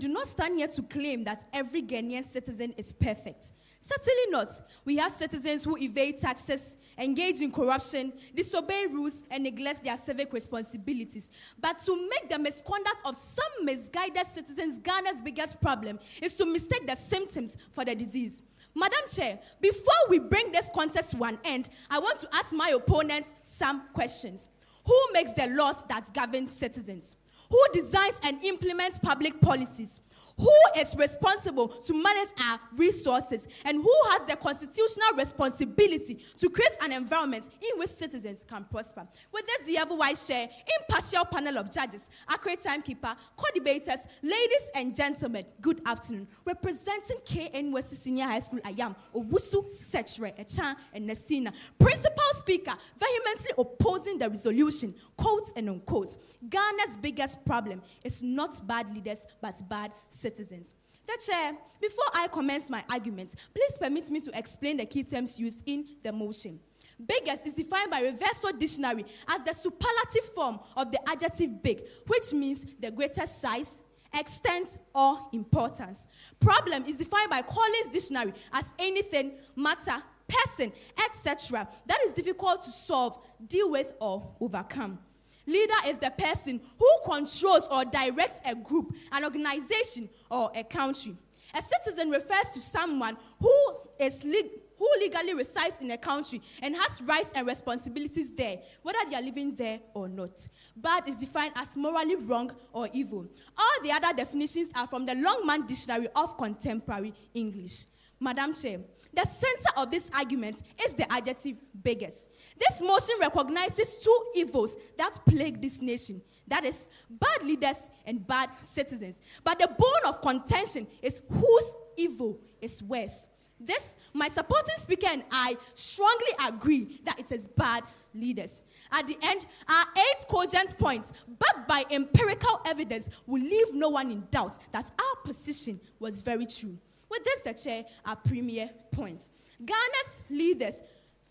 do not stand here to claim that every Ghanaian citizen is perfect. Certainly not. We have citizens who evade taxes, engage in corruption, disobey rules, and neglect their civic responsibilities. But to make the misconduct of some misguided citizens Ghana's biggest problem is to mistake the symptoms for the disease. Madam Chair, before we bring this contest to an end, I want to ask my opponents some questions. Who makes the laws that govern citizens? Who designs and implements public policies? Who is responsible to manage our resources? And who has the constitutional responsibility to create an environment in which citizens can prosper? With this, the otherwise share impartial panel of judges, accurate timekeeper, co-debaters, ladies and gentlemen, good afternoon. Representing KNUST Senior High School, I am Owusu Sechere Echan and Nestina. Principal Speaker, vehemently opposing the resolution, quote and unquote. Ghana's biggest problem is not bad leaders, but bad citizens. The Chair, before I commence my argument, please permit me to explain the key terms used in the motion. Biggest is defined by Reversal Dictionary as the superlative form of the adjective big, which means the greatest size, extent, or importance. Problem is defined by Collins Dictionary as anything, matter, person, etc. that is difficult to solve, deal with, or overcome. Leader is the person who controls or directs a group, an organization, or a country. A citizen refers to someone who legally resides in a country and has rights and responsibilities there, whether they are living there or not. Bad is defined as morally wrong or evil. All the other definitions are from the Longman Dictionary of Contemporary English. Madam Chair, the center of this argument is the adjective biggest. This motion recognizes two evils that plague this nation. That is, bad leaders and bad citizens. But the bone of contention is whose evil is worse. This, my supporting speaker and I strongly agree that it is bad leaders. At the end, our 8 cogent points, backed by empirical evidence, will leave no one in doubt that our position was very true. With this, the Chair, our premier point. Ghana's leaders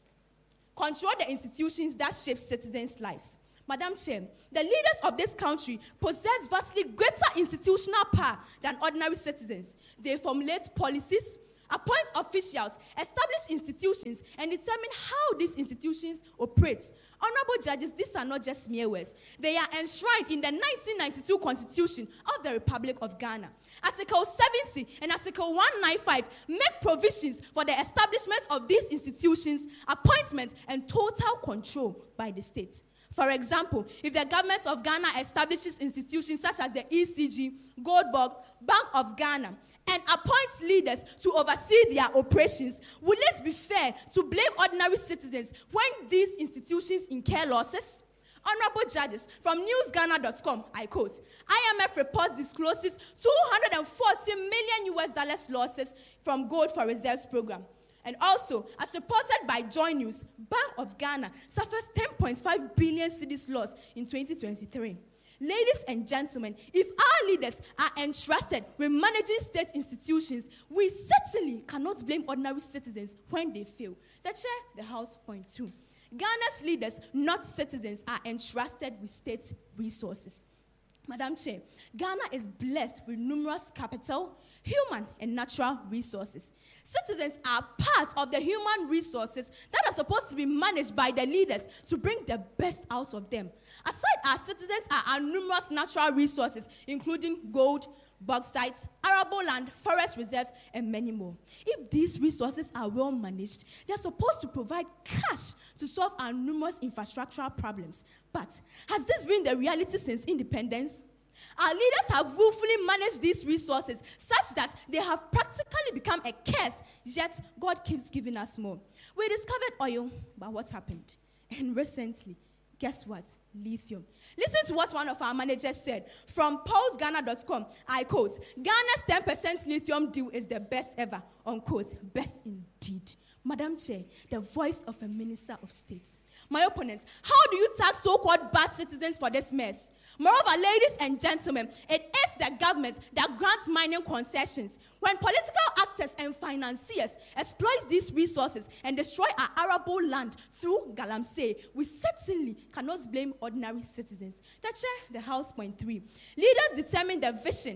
control the institutions that shape citizens' lives. Madam Chair, the leaders of this country possess vastly greater institutional power than ordinary citizens. They formulate policies, appoint officials, establish institutions, and determine how these institutions operate. Honorable judges, these are not just mere words. They are enshrined in the 1992 Constitution of the Republic of Ghana. Article 70 and Article 195 make provisions for the establishment of these institutions, appointment, and total control by the state. For example, if the government of Ghana establishes institutions such as the ECG, Goldberg, Bank of Ghana, and appoints leaders to oversee their operations, will it be fair to blame ordinary citizens when these institutions incur losses? Honorable judges, from newsghana.com, I quote, IMF reports discloses $240 million losses from Gold for Reserves program. And also, as reported by Joy News, Bank of Ghana suffers 10.5 billion cedis loss in 2023. Ladies and gentlemen, if our leaders are entrusted with managing state institutions, we certainly cannot blame ordinary citizens when they fail. The Chair, the House, point 2. Ghana's leaders, not citizens, are entrusted with state resources. Madam Chair, Ghana is blessed with numerous capital, human, and natural resources. Citizens are part of the human resources that are supposed to be managed by the leaders to bring the best out of them. Aside our citizens are our numerous natural resources, including gold, bauxite, arable land, forest reserves, and many more. If these resources are well managed, they are supposed to provide cash to solve our numerous infrastructural problems. But has this been the reality since independence? Our leaders have willfully managed these resources such that they have practically become a curse, yet God keeps giving us more. We discovered oil, but what happened? And recently, guess what? Lithium. Listen to what one of our managers said from pulseghana.com. I quote, Ghana's 10% lithium deal is the best ever, unquote. Best indeed. Madam Chair, the voice of a minister of state. My opponents, how do you tax so-called bad citizens for this mess? Moreover, ladies and gentlemen, it is the government that grants mining concessions. When political actors and financiers exploit these resources and destroy our arable land through galamsey, we certainly cannot blame ordinary citizens. The Chair, the House, point 3. Leaders determine the vision,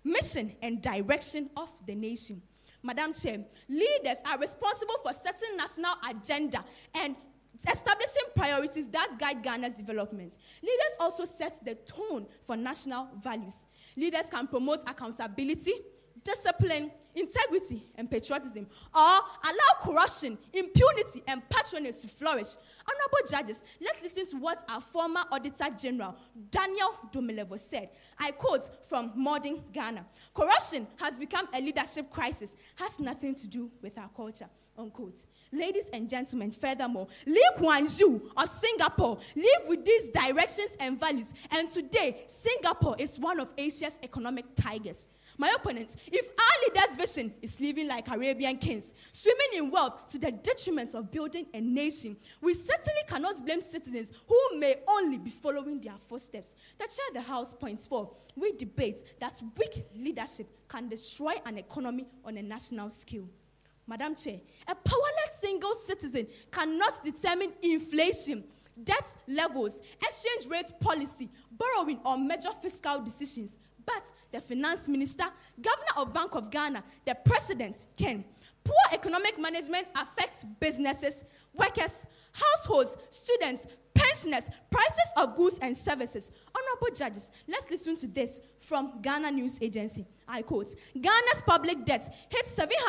mission, and direction of the nation. Madam Chair, leaders are responsible for setting national agenda and establishing priorities that guide Ghana's development. Leaders also set the tone for national values. Leaders can promote accountability, discipline, integrity, and patriotism, or allow corruption, impunity, and patronage to flourish. Honorable judges, let's listen to what our former Auditor General, Daniel Domilevo, said. I quote from Modern Ghana: "Corruption has become a leadership crisis, has nothing to do with our culture." Unquote. Ladies and gentlemen, furthermore, Lee Kuan Yew of Singapore lived with these directions and values, and today, Singapore is one of Asia's economic tigers. My opponents, if our leaders' vision is living like Arabian kings, swimming in wealth to the detriment of building a nation, we certainly cannot blame citizens who may only be following their footsteps. The Chair of the House points 4, we debate that weak leadership can destroy an economy on a national scale. Madam Chair, a powerless single citizen cannot determine inflation, debt levels, exchange rate policy, borrowing, or major fiscal decisions. But the finance minister, governor of Bank of Ghana, the president can. Poor economic management affects businesses, workers, households, students, pensioners, prices of goods and services. Honorable judges, let's listen to this from Ghana News Agency. I quote, Ghana's public debt hit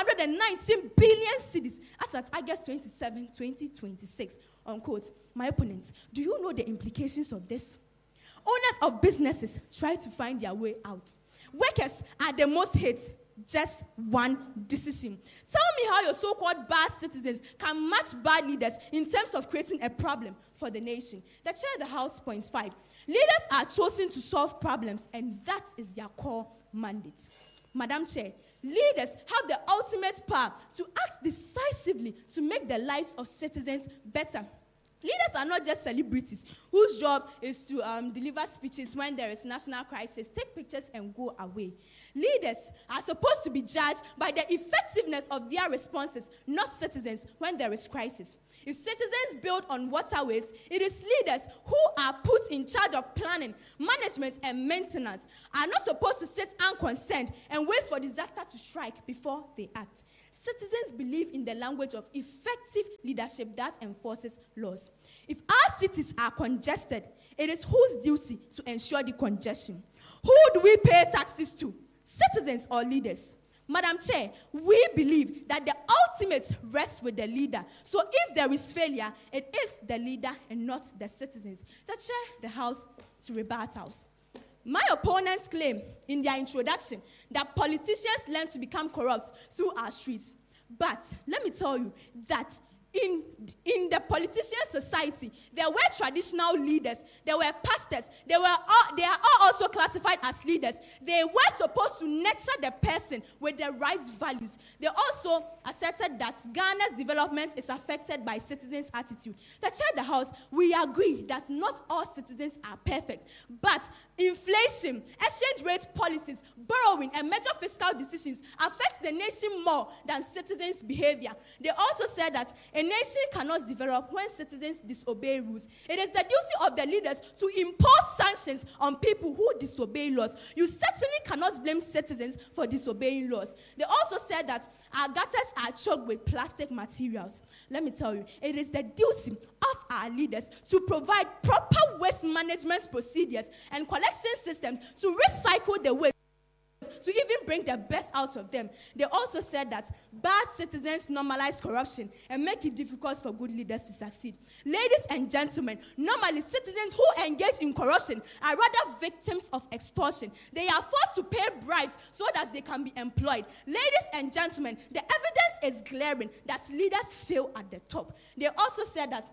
719 billion cedis as at August 27, 2026. Unquote. My opponents, do you know the implications of this? Owners of businesses try to find their way out. Workers are the most hit. Just one decision. Tell me how your so-called bad citizens can match bad leaders in terms of creating a problem for the nation. The Chair of the House points 5. Leaders are chosen to solve problems, and that is their core mandate. Madam Chair, leaders have the ultimate power to act decisively to make the lives of citizens better. Leaders are not just celebrities whose job is to deliver speeches when there is national crisis, take pictures, and go away. Leaders are supposed to be judged by the effectiveness of their responses, not citizens when there is crisis. If citizens build on waterways, it is leaders who are put in charge of planning, management, and maintenance are not supposed to sit unconcerned and wait for disaster to strike before they act. Citizens believe in the language of effective leadership that enforces laws. If our cities are congested, it is whose duty to ensure the congestion? Who do we pay taxes to? Citizens or leaders? Madam Chair, we believe that the ultimate rests with the leader. So if there is failure, it is the leader and not the citizens. The Chair of the House to rebut House. My opponents claim in their introduction that politicians learn to become corrupt through our streets. But let me tell you that in the politician society, there were traditional leaders, there were pastors, they are all also classified as leaders. They were supposed to nurture the person with the right values. They also asserted that Ghana's development is affected by citizens' attitude. The Chair of the House, we agree that not all citizens are perfect, but inflation, exchange rate policies, borrowing, and major fiscal decisions affect the nation more than citizens' behavior. They also said that a nation cannot develop when citizens disobey rules. It is the duty of the leaders to impose sanctions on people who disobey laws. You certainly cannot blame citizens for disobeying laws. They also said that our gutters are choked with plastic materials. Let me tell you, it is the duty of our leaders to provide proper waste management procedures and collection systems to recycle the waste, to even bring the best out of them. They also said that bad citizens normalize corruption and make it difficult for good leaders to succeed. Ladies and gentlemen, normally citizens who engage in corruption are rather victims of extortion. They are forced to pay bribes so that they can be employed. Ladies and gentlemen, the evidence is glaring that leaders fail at the top. They also said that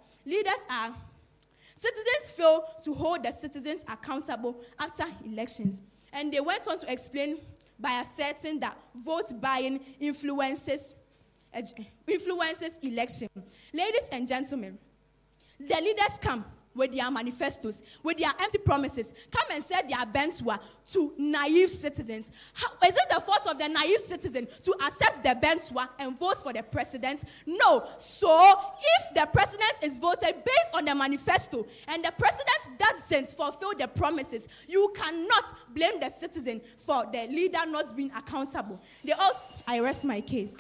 citizens fail to hold the citizens accountable after elections. And they went on to explain by asserting that vote buying influences election. Ladies and gentlemen, the leaders come with their manifestos, with their empty promises, come and share their bentua to naive citizens. Is it the fault of the naive citizen to accept the bentua and vote for the president? No. So, if the president is voted based on the manifesto and the president doesn't fulfill the promises, you cannot blame the citizen for the leader not being accountable. I rest my case.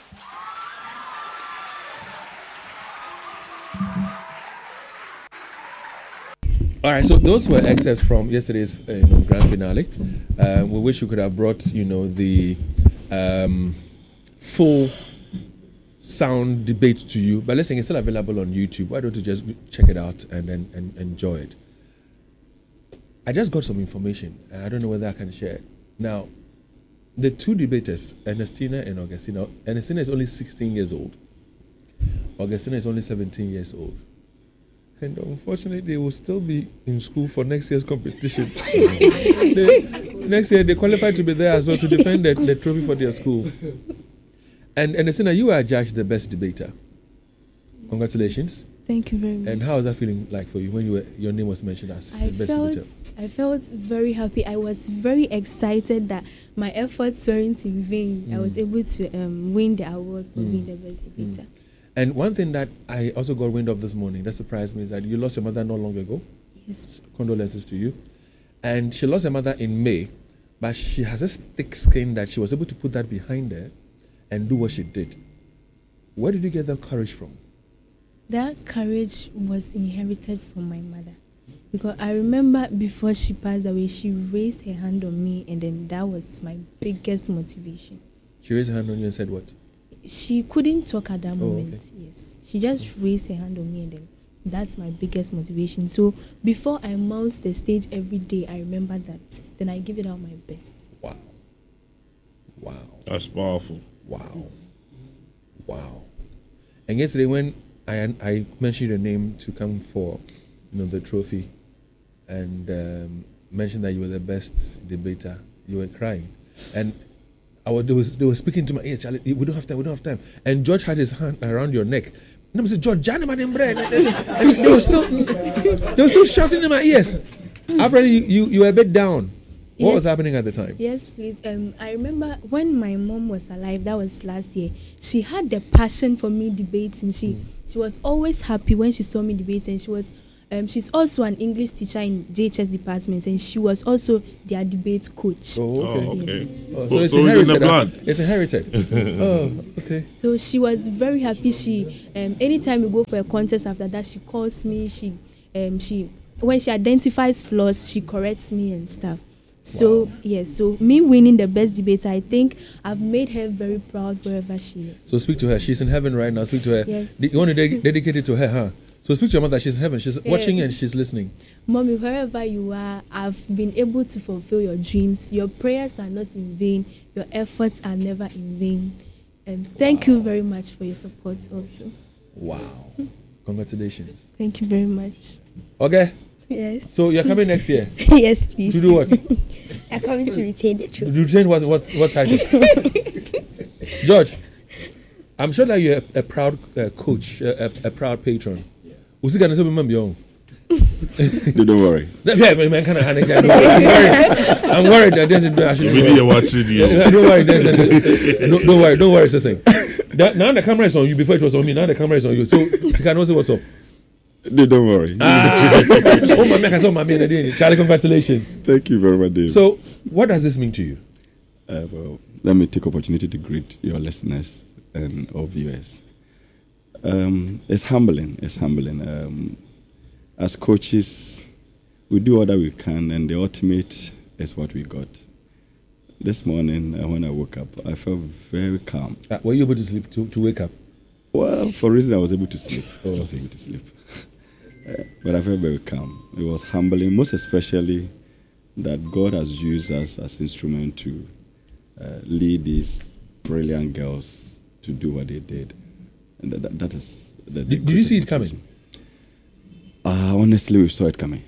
All right, so those were excerpts from yesterday's grand finale. We wish we could have brought, the full sound debate to you. But listen, it's still available on YouTube. Why don't you just check it out and then enjoy it? I just got some information, and I don't know whether I can share it. Now, the two debaters, Ernestina and Augustina. Ernestina is only 16 years old. Augustina is only 17 years old. And unfortunately, they will still be in school for next year's competition. Next year, they qualify to be there as well to defend the trophy for their school. And Ernestina, you are judged the best debater. Congratulations. Thank you very much. And how was that feeling like for you when your name was mentioned as the best debater? I felt very happy. I was very excited that my efforts weren't in vain. I was able to win the award for being the best debater. And one thing that I also got wind of this morning that surprised me is that you lost your mother not long ago. Yes. Condolences to you. And she lost her mother in May, but she has this thick skin that she was able to put that behind her and do what she did. Where did you get that courage from? That courage was inherited from my mother. Because I remember before she passed away, she raised her hand on me, and then that was my biggest motivation. She raised her hand on you and said what? She couldn't talk at that moment, okay. Yes. She just raised her hand on me, and then that's my biggest motivation. So before I mount the stage every day, I remember that. Then I give it out my best. Wow. Wow. That's powerful. Wow. Wow. And yesterday when I mentioned your name to come for the trophy and mentioned that you were the best debater, you were crying. And they were speaking to my ears, Charlie, we don't have time. And George had his hand around your neck. And I said, George, Johnny, man, and they were still shouting in my ears. Apparently, you were a bit down. What was happening at the time? Yes, please. I remember when my mom was alive, that was last year, she had the passion for me debating. She was always happy when she saw me debating. She's also an English teacher in JHS department, and she was also their debate coach. Oh, okay. Okay. Yes. So it's in the blood. It's inherited. Oh, okay. So she was very happy. She, anytime we go for a contest after that, she calls me. She, when she identifies flaws, she corrects me and stuff. So, wow. Yes, so me winning the best debater, I think I've made her very proud wherever she is. So speak to her. She's in heaven right now. Speak to her. Yes. You want to dedicate it to her, huh? So speak to your mother. She's in heaven. She's watching and she's listening. Mommy, wherever you are, I've been able to fulfill your dreams. Your prayers are not in vain. Your efforts are never in vain. And thank you very much for your support also. Wow. Congratulations. Thank you very much. Okay. Yes. So you're coming next year? Yes, please. To do what? I'm coming to retain the truth. Retain what title? George, I'm sure that you're a proud coach, a proud patron. Who's going to say, "Mom, Don't worry. Yeah, man, kind of I'm worried that there's actually. Maybe you're watching you. Don't worry, Sissing. Now the camera is on you. Before it was on me. Now the camera is on you. So you can also what's up. Don't worry. Oh, my man, I saw my man. Charlie, congratulations. Thank you very much, Dave. So, what does this mean to you? Well, let me take opportunity to greet your listeners and all viewers. It's humbling. It's humbling. As coaches, we do all that we can, and the ultimate is what we got. This morning, when I woke up, I felt very calm. Were you able to sleep to wake up? Well, for a reason, I was able to sleep. But I felt very calm. It was humbling, most especially that God has used us as instrument to lead these brilliant girls to do what they did. And that is... Did you see it coming? Honestly, we saw it coming.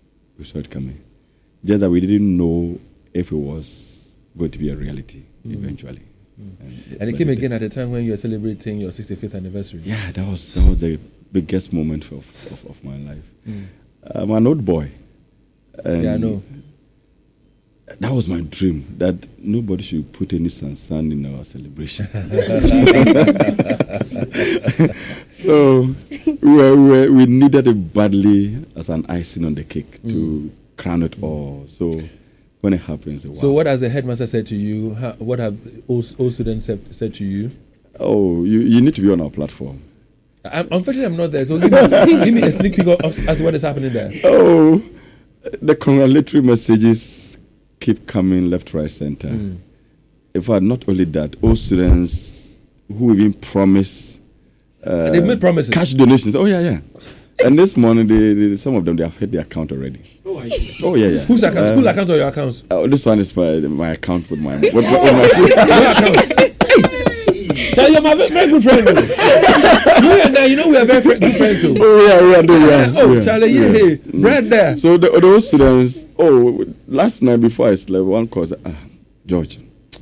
Just that we didn't know if it was going to be a reality eventually. And it came again at a time when you were celebrating your 65th anniversary. Yeah, that was the biggest moment of my life. I'm an old boy. And Yeah, I know. that was my dream, that nobody should put any sun in our celebration. So we needed it badly as an icing on the cake to crown it all. So when it happens, wow. So what has the headmaster said to you? What have all students said to you? Oh, you need to be on our platform. Unfortunately, I'm not there. So give me a sneak peek as to what is happening there. Oh, the congratulatory messages keep coming left, right, center. In fact, not only that, all students who even promise They've made promises. cash donations. Oh yeah. And this morning, some of them, they have hit the account already. Oh yeah. Whose account? School account or your account? This one is my account with my with my team. Your account. Charlie, you're my very good friend. You and I, we are very good friends. Too. Oh yeah. Oh, Charlie, yeah. Right there. So those students. Oh, last night before I slept, one call said, George,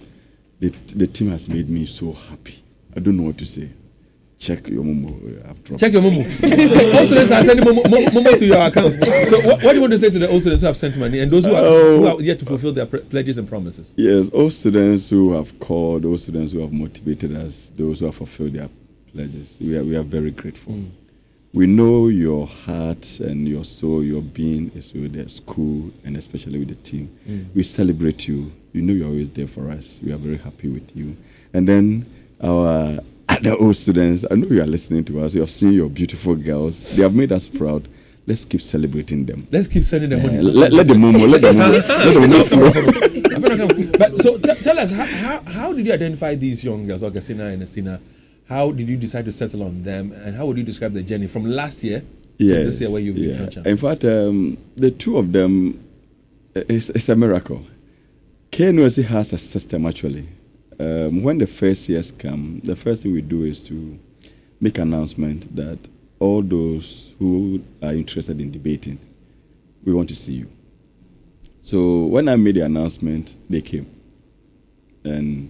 the team has made me so happy. I don't know what to say. Check your Momo. I've dropped. Check your Momo. All students are sending Momo to your accounts. So what do you want to say to the all students who have sent money and those who are yet to fulfill their pledges and promises? Yes, all students who have called, all students who have motivated us, those who have fulfilled their pledges, we are very grateful. We know your heart and your soul, your being is with the school and especially with the team. We celebrate you. You know you're always there for us. We are very happy with you. And then our other old students, I know you are listening to us. You have seen your beautiful girls. They have made us proud. Let's keep celebrating them. Let's keep sending them money. Let the momo flow. But so tell us, how did you identify these young girls, Augustina and Estina? How did you decide to settle on them? And how would you describe the journey from last year to this year where you've been champions? In fact, the two of them, it's a miracle. KNUST has a system actually. When the first years come, the first thing we do is to make an announcement that all those who are interested in debating, we want to see you. So when I made the announcement, they came. And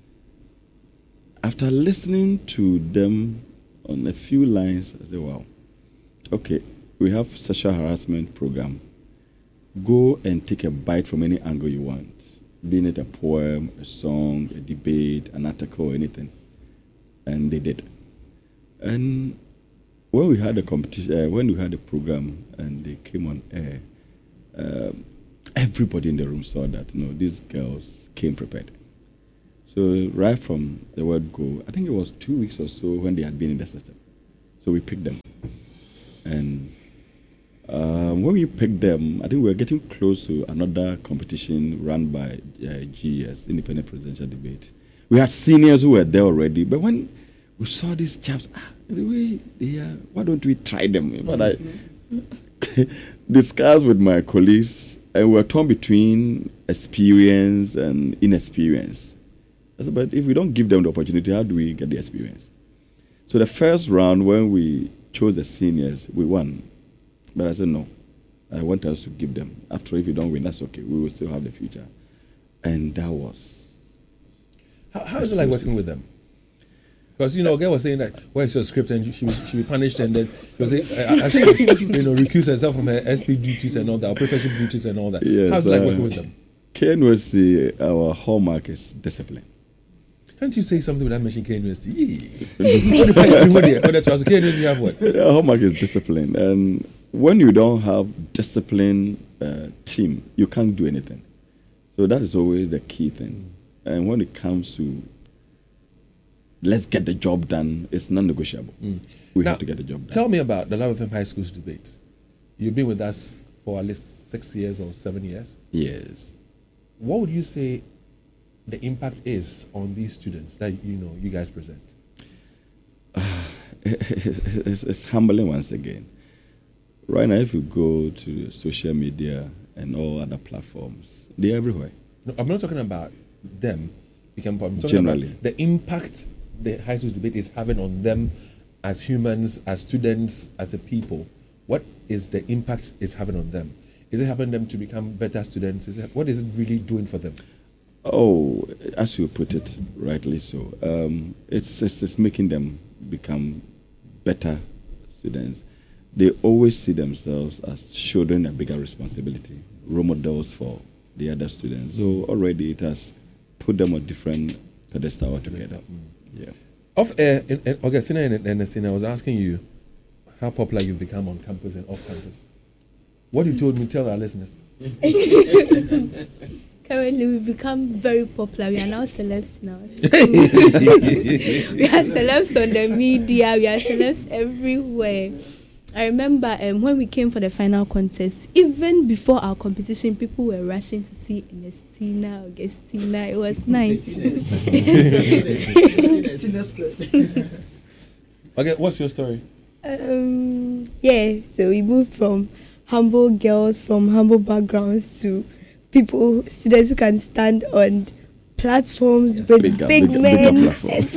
after listening to them on a few lines, I said, wow, okay, we have sexual harassment program. Go and take a bite from any angle you want. Being it a poem, a song, a debate, an article, anything. And they did. And when we had a competition, when we had a program and they came on air, everybody in the room saw that, these girls came prepared. So right from the word go, I think it was 2 weeks or so when they had been in the system. So we picked them. And when we picked them, I think we were getting close to another competition run by GES, Independent Presidential Debate. We had seniors who were there already, but when we saw these chaps, the way they are, why don't we try them? But I discussed with my colleagues, and we were torn between experience and inexperience. I said, but if we don't give them the opportunity, how do we get the experience? So the first round, when we chose the seniors, we won. But I said, no, I want us to give them. After, if you don't win, that's okay. We will still have the future. And that was... How is it like working with them? Because, a girl was saying that, where's your script? And she be punished and then actually, recuse herself from her SP duties and all that, or professional duties and all that. Yes, how's it like working with them? KNUST, our hallmark is discipline. Can't you say something without mentioning KNUST? KNUST, you have what? Our hallmark is discipline. And when you don't have disciplined team, you can't do anything. So that is always the key thing. And when it comes to let's get the job done, it's non-negotiable. We have to get the job done. Tell me about the Love FM High School's debate. You've been with us for at least 6 years or 7 years. Yes. What would you say the impact is on these students that you guys present? It's humbling once again. Right now, if you go to social media and all other platforms, they're everywhere. No, I'm not talking about them. I'm talking Generally. about the impact the high school debate is having on them as humans, as students, as a people. What is the impact it's having on them? Is it helping them to become better students? What is it really doing for them? Oh, as you put it rightly so, it's making them become better students. they always see themselves as shouldering a bigger responsibility, role models for the other students. So already it has put them on different pedestal altogether. Yeah. Off air, Augustina and Ernestina, I was asking you how popular you've become on campus and off campus. What you told me, tell our listeners. Currently, we've become very popular. We are now celebs now. We are celebs on the media. We are celebs everywhere. I remember when we came for the final contest, even before our competition, people were rushing to see Ernestina, Augustina. It was nice. Okay, what's your story? Yeah, so we moved from humble girls from humble backgrounds to students who can stand on platforms with big men.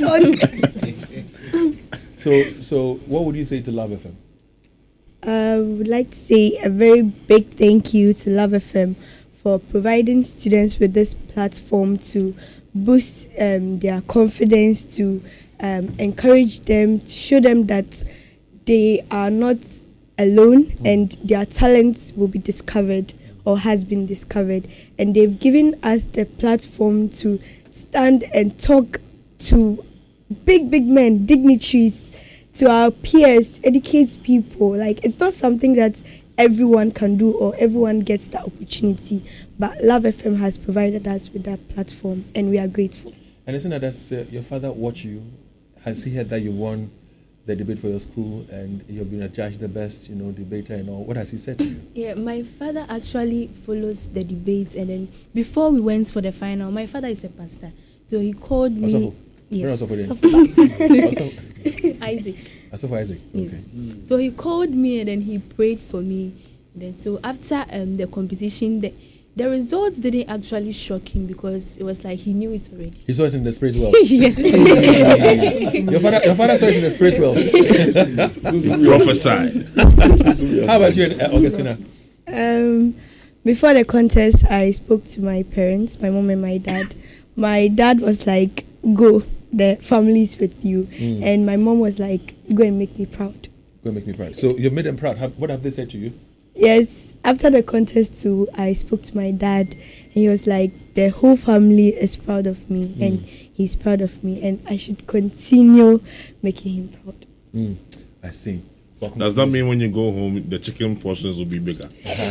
So what would you say to Love FM? I would like to say a very big thank you to Love FM for providing students with this platform to boost their confidence, to encourage them, to show them that they are not alone and their talents will be discovered or has been discovered. And they've given us the platform to stand and talk to big men, dignitaries, to our peers, educate people. Like, it's not something that everyone can do or everyone gets that opportunity. But Love FM has provided us with that platform and we are grateful. And isn't that your father watch you? Has he heard that you won the debate for your school and you've been adjudged the best, debater and all? What has he said to you? Yeah, my father actually follows the debates, and then before we went for the final, my father is a pastor, so he called me. Asofo. Yes. Isaac. Asofo Isaac. Yes. Okay. So he called me and then he prayed for me. And then so after the competition, the results didn't actually shock him because it was like he knew it already. He saw it in the spirit world. Yes. Your father saw it in the spirit world. Prophesy. How about you, Augustina? Before the contest, I spoke to my parents, my mom and my dad. My dad was like, "Go, the family's with you," and my mom was like, "Go and make me proud." Go and make me proud. So you've made them proud. What have they said to you? Yes, after the contest too, I spoke to my dad, and he was like, "The whole family is proud of me, and he's proud of me, and I should continue making him proud." I see. Does that mean when you go home, the chicken portions will be bigger?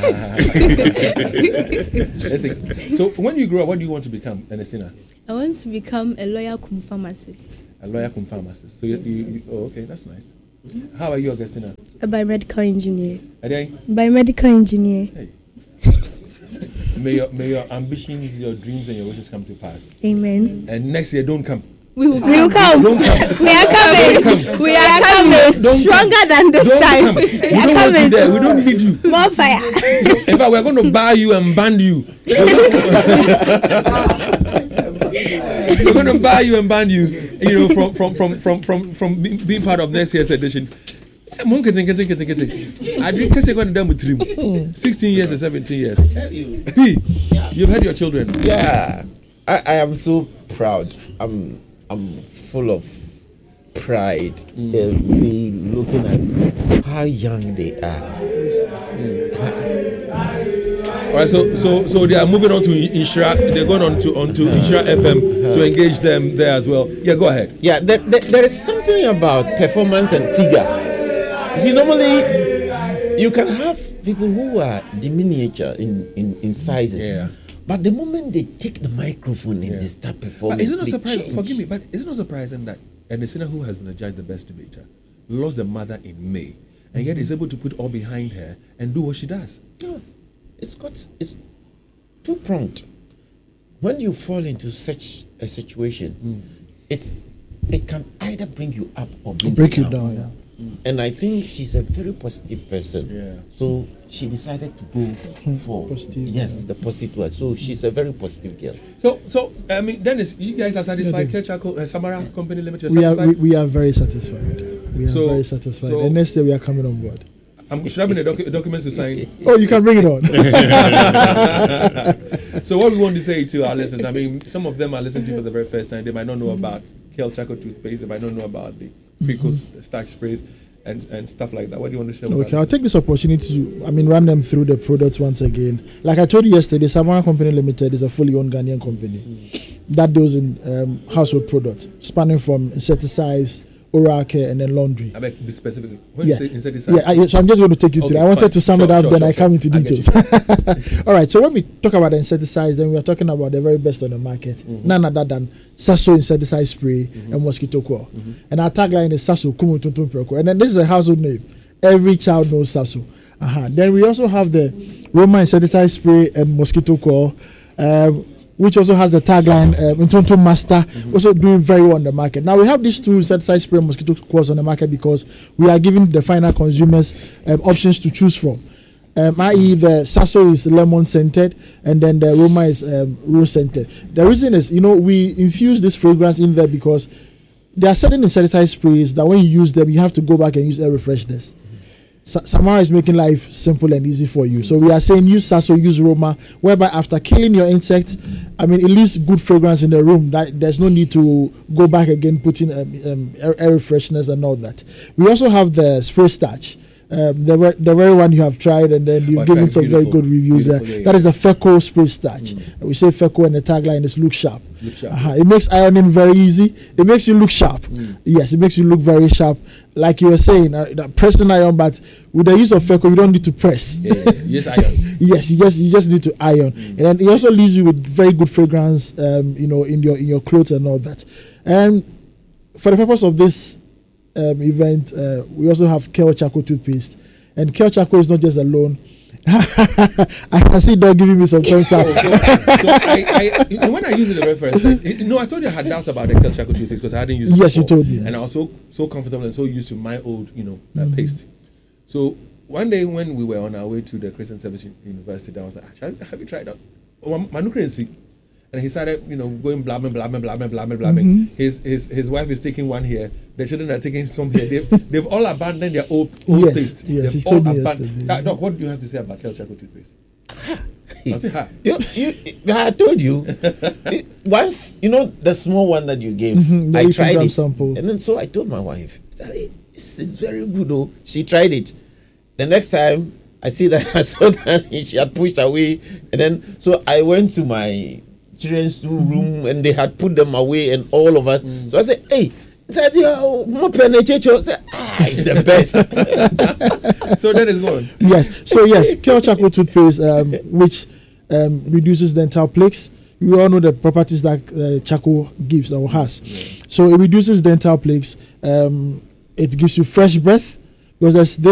Listen, so when you grow up, what do you want to become, Ernestina? I want to become a lawyer cum pharmacist. A lawyer cum pharmacist. So yes, okay, that's nice. How are you, Augustina? A biomedical engineer. Are they? Biomedical engineer. Hey. May your ambitions, your dreams, and your wishes come to pass. Amen. And next year, don't come. We will come. Don't come. We are coming. We are coming. Stronger than this time. Come. We don't want you there. We don't need you. More fire. In fact, we're going to bar you and ban you. We're going to bar you and ban you. From being part of next year's edition. I drink going down with 16 years and 17 years. P, you've had your children. Yeah, I am so proud. I'm full of pride. Looking at how young they are. All right, so they are moving on to Inshira. They're going on to Inshira FM to engage them there as well. Yeah, go ahead. Yeah, there is something about performance and figure. See, normally you can have people who are diminutive in sizes. Yeah. But the moment they take the microphone and they start performing, but is it not surprising? Forgive me, but is it not surprising that Ernestina, who has been adjudged the best debater, lost the mother in May, and yet is able to put all behind her and do what she does? No, it's two-pronged. When you fall into such a situation, it can either bring you up or break you down. Yeah. And I think she's a very positive person. Yeah. So she decided to go for the positive one. So she's a very positive girl. So I mean, Dennis, you guys are satisfied? Kelchaco, Samara Company Limited, we are very satisfied. We are very satisfied. So and next year we are coming on board. Should I bring the documents to sign? Oh, you can bring it on. So what we want to say to our listeners, I mean, some of them are listening to you for the very first time. They might not know about Kelchaco toothpaste. They might not know about the Frico starch sprays. and stuff like that. What do you want to share? Okay, I'll take this opportunity to, run them through the products once again. Like I told you yesterday, Samara Company Limited is a fully owned Ghanaian company that deals in household products, spanning from insecticides, oral care, and then laundry. I beg to be specific. When you say insecticides, so I'm just going to take you through. I wanted to sum it up, then I come into details. All right, so when we talk about the insecticides, then we are talking about the very best on the market. None other than Sasso insecticide spray and mosquito coil. And our tagline is Sasso Kumu Tuntum Preko. And then this is a household name. Every child knows Sasso. Then we also have the Roma insecticide spray and mosquito coil, which also has the tagline Ntonto Master, also doing very well on the market. Now we have these two insecticide spray and mosquito coils on the market because we are giving the final consumers options to choose from. I.e. the Sasso is lemon scented and then the Roma is rose scented. The reason is, we infuse this fragrance in there because there are certain insecticide sprays that when you use them, you have to go back and use air freshness. Samara is making life simple and easy for you. So we are saying use Sasso, use Roma, whereby after killing your insect, it leaves good fragrance in the room. That there's no need to go back again, put in air freshness and all that. We also have the spray starch. The very one you have tried and then you've given some very good reviews. That is the Feco spray starch. We say Feco and the tagline is look sharp. It makes ironing very easy. It makes you look sharp. Yes, it makes you look very sharp. Like you were saying, pressing iron, but with the use of Feco, you don't need to press. Yes, iron. Yes, you just need to iron, and then it also leaves you with very good fragrance, in your clothes and all that. And for the purpose of this event, we also have Kel Charcoal toothpaste, and Kel Charcoal is not just alone. I can see Doug giving me some thumbs up. When I used it the very first time, I told you I had doubts about the Kel Charcoal toothpaste because I hadn't used it Yes, before. you told me. And I was so comfortable and so used to my old, paste. So one day when we were on our way to the Christian Service University, I was like, have you tried that? Manu Crazy. And he started, going blabbing. His wife is taking one here. The children are taking some here. They've all abandoned their old taste. Yes, They've he told all me abandoned. Doc, what do you have to say about Kel Charcoal toothpaste? I say, I told you. Once, the small one that you gave, I tried it. Sample. And then so I told my wife, this is very good, though. She tried it. The next time, I saw that she had pushed away. And then, so I went to my children's room and they had put them away and all of us. So I said, hey, it's the best. So that is gone. Yes. So yes, Kel Charcoal toothpaste, which reduces dental plaques. We all know the properties that charcoal gives or has. So it reduces dental plaques. It gives you fresh breath because there's this